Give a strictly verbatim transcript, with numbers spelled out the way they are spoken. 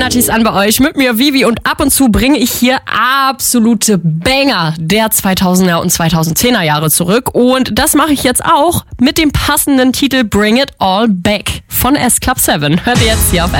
neunzig an bei euch. Mit mir Vivi und ab und zu bringe ich hier absolute Banger der zweitausender und zweitausendzehner Jahre zurück. Und das mache ich jetzt auch mit dem passenden Titel Bring It All Back von S Club sieben. Hört ihr jetzt hier auf